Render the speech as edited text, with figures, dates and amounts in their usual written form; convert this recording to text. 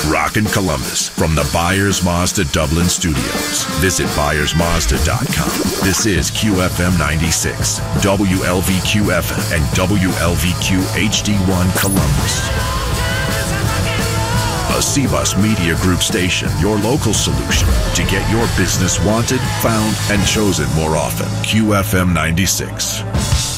Rockin' Columbus from the Byers Mazda Dublin studios. Visit ByersMazda.com. This is QFM 96, WLVQ-FM, and WLVQ HD1 Columbus. A C-Bus Media Group station, your local solution to get your business wanted, found, and chosen more often. QFM 96.